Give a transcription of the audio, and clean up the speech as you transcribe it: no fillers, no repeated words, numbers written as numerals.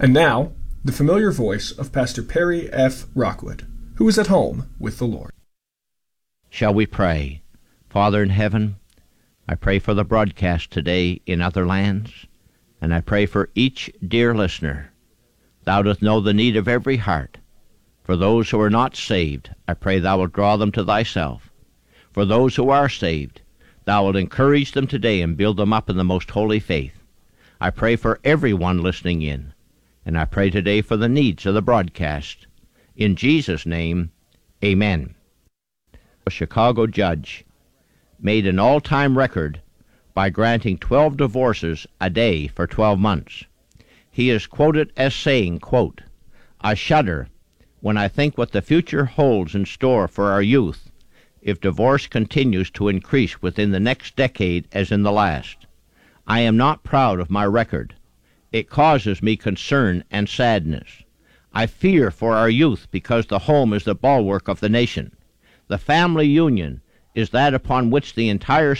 And now, the familiar voice of Pastor Perry F. Rockwood, who is at home with the Lord. Shall we pray? Father in heaven, I pray for the broadcast today in other lands, and I pray for each dear listener. Thou dost know the need of every heart. For those who are not saved, I pray thou wilt draw them to thyself. For those who are saved, thou wilt encourage them today and build them up in the most holy faith. I pray for everyone listening in, and I pray today for the needs of the broadcast. In Jesus' name, amen. A Chicago judge made an all-time record by granting 12 divorces a day for 12 months. He is quoted as saying, quote, "I shudder when I think what the future holds in store for our youth if divorce continues to increase within the next decade as in the last. I am not proud of my record. It causes me concern and sadness. I fear for our youth because the home is the bulwark of the nation. The family union is that upon which the entire